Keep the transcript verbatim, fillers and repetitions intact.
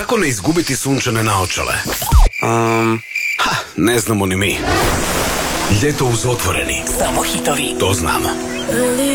Kako ne izgubiti sunčane naočale? Um, ha, ne znamo ni mi. Ljeto uz Otvoreni. Samo hitovi. To znam.